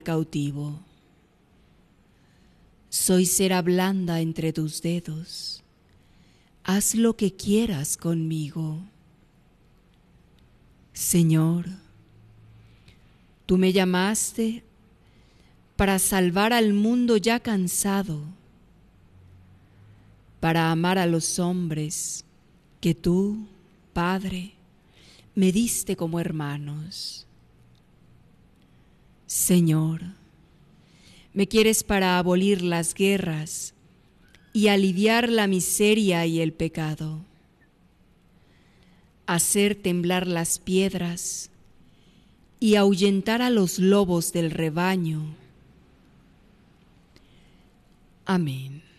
cautivo. Soy cera blanda entre tus dedos. Haz lo que quieras conmigo. Señor, tú me llamaste para salvar al mundo ya cansado, para amar a los hombres que tú, Padre, me diste como hermanos. Señor, me quieres para abolir las guerras y aliviar la miseria y el pecado, hacer temblar las piedras y ahuyentar a los lobos del rebaño. Amén.